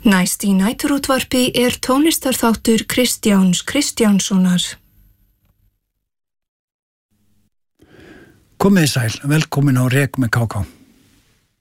Næst í næturútvarpi tónlistarþáttur Kristjáns Kristjánssonar. Komið sæl, velkomin á Rek með KK.